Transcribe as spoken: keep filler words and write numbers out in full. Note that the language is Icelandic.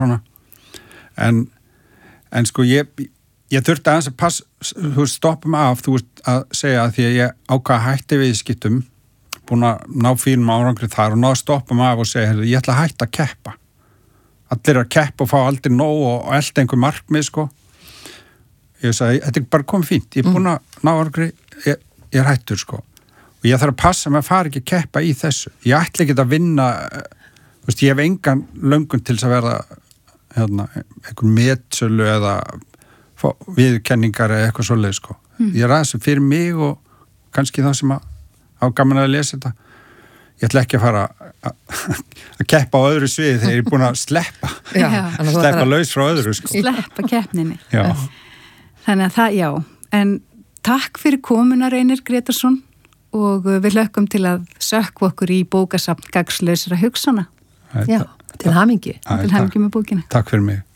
svona. En, en sko ég, ég þurfti aðeins að pass, þú veist, stoppum af, þú veist, að segja að því að ég ákvað hætti viðskiptum, búin að ná fínum árangri þar og ná að stoppum af og segja, ég ætla að hætta að keppa. Allir að keppa og fá aldrei nóg og, og elda einhver markmið, sko. Ég sagði, þetta er bara komið fínt, ég er búin að ná árangri, ég, ég er hættur, sko. Og ég þarf að passa mig að fara ekki að keppa í þessu. Ég ætla ekki að vinna, þú veist, ég hef engan löngun til þess að verða hérna, einhvern metsölu eða viðurkenningar eða eitthvað svoleið, sko. Mm. Ég er aðeins fyrir mig og kannski það sem að á gaman að lesa þetta. Ég ætla ekki að fara að keppa á öðru sviði þegar ég er búin að sleppa. Já, sleppa laus frá öðru, sko. Sleppa keppninni. Já. Þannig að það, já. En takk fyrir komuna, Reynir Grétarsson, og við hlökkum til að sökkva okkur í bókasafn gagnslausra hugsana. Já, til hamingju. Til hamingju með bókina. Takk fyrir mig.